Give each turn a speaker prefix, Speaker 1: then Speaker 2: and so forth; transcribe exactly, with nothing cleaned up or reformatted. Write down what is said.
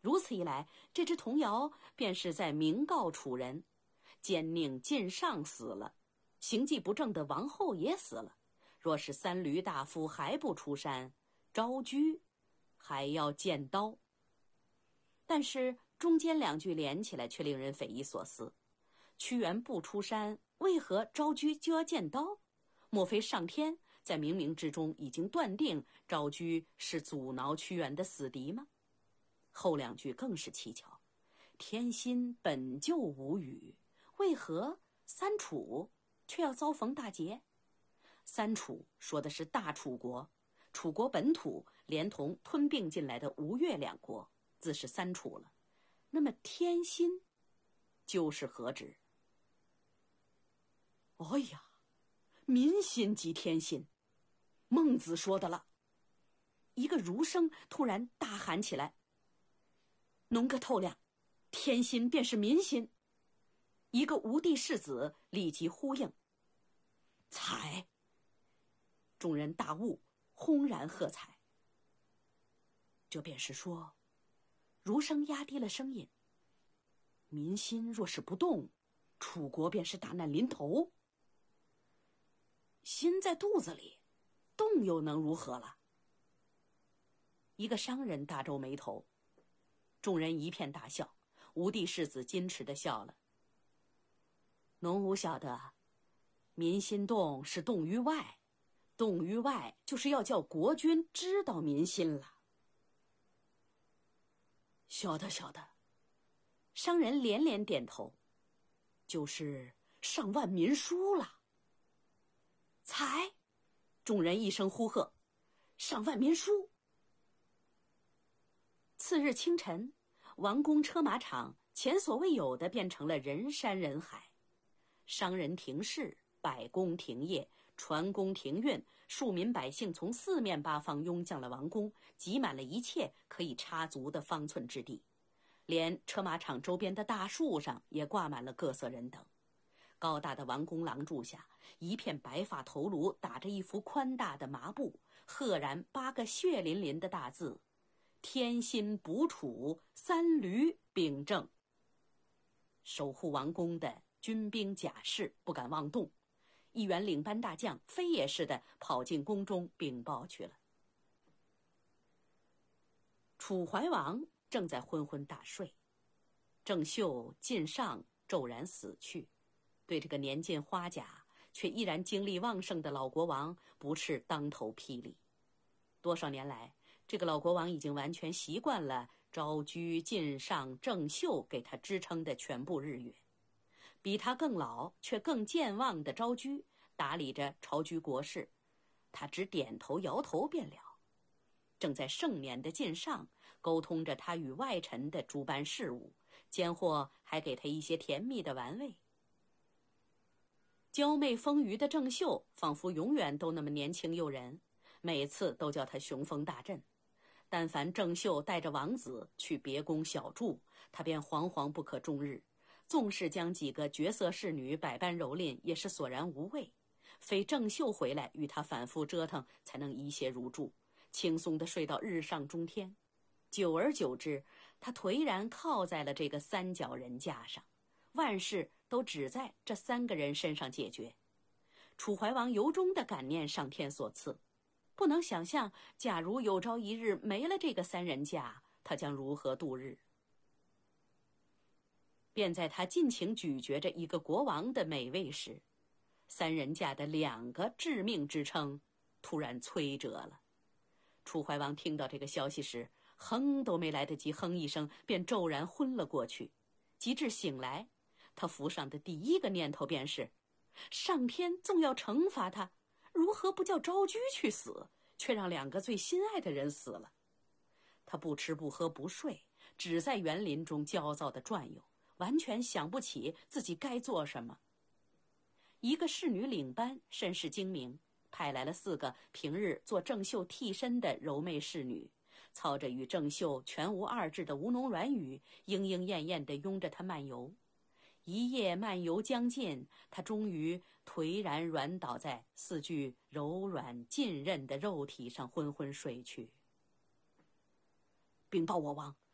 Speaker 1: 如此一来，这只童谣便是在明告楚人：奸佞晋上死了，行迹不正的王后也死了，若是三闾大夫还不出山，昭居还要见刀。但是中间两句连起来却令人匪夷所思，屈原不出山，为何昭居就要见刀？莫非上天在冥冥之中已经断定昭居是阻挠屈原的死敌吗？后两句更是蹊跷，天心本就无语，为何三楚却要遭逢大劫？三楚说的是大楚国，楚国本土连同吞并进来的吴越两国，自是三楚了。那么天心就是何指？哎呀，民心即天心，孟子说的了。一个儒生突然大喊起来，弄个透亮，天心便是民心。一个吴地士子立即呼应，采。众人大悟，轰然喝彩。这便是说，儒生压低了声音，民心若是不动，楚国便是大难临头。心在肚子里，动又能如何了？一个商人大皱眉头，众人一片大笑。吴地士子矜持地笑了，农无晓得，民心动是动于外，动于外就是要叫国君知道民心了。晓得晓得，商人连连点头，就是上万民书了。才，众人一声呼喝，上万民书。次日清晨，王宫车马场前所未有的变成了人山人海，商人停市，百工停业，船工停运，庶民百姓从四面八方拥向了王宫，挤满了一切可以插足的方寸之地，连车马场周边的大树上也挂满了各色人等。高大的王宫廊柱下，一片白发头颅打着一幅宽大的麻布，赫然八个血淋淋的大字：天心补楚，三闾秉政。守护王宫的军兵甲士不敢妄动，一员领班大将飞也似的跑进宫中禀报去了。楚怀王正在昏昏大睡，郑袖、晋上骤然死去，对这个年近花甲却依然精力旺盛的老国王不啻当头霹雳。多少年来，这个老国王已经完全习惯了昭居、晋上、郑袖给他支撑的全部日月。比他更老却更健忘的昭居打理着朝居国事，他只点头摇头便了。正在盛年的晋上沟通着他与外臣的诸般事务，间或还给他一些甜蜜的玩味。娇媚丰腴的郑袖仿佛永远都那么年轻诱人，每次都叫他雄风大振。但凡郑袖带着王子去别宫小住，他便惶惶不可终日，纵是将几个绝色侍女百般蹂躏，也是索然无味。非郑袖回来与他反复折腾，才能一泻如注，轻松地睡到日上中天。久而久之，他颓然靠在了这个三角人架上，万事都只在这三个人身上解决。楚怀王由衷地感念上天所赐，不能想象假如有朝一日没了这个三人架，他将如何度日。便在他尽情咀嚼着一个国王的美味时，三人架的两个致命支撑突然摧折了。楚怀王听到这个消息时，哼都没来得及哼一声，便骤然昏了过去。及至醒来，他浮上的第一个念头便是，上天纵要惩罚他，如何不叫昭居去死，却让两个最心爱的人死了。他不吃不喝不睡，只在园林中焦躁地转悠，完全想不起自己该做什么。一个侍女领班甚是精明，派来了四个平日做郑袖替身的柔媚侍女，操着与郑袖全无二致的吴侬软语，莺莺燕燕地拥着他漫游。一夜漫游将尽，他终于颓然软倒在四具柔软浸润的肉体上，昏昏睡去。禀报我王，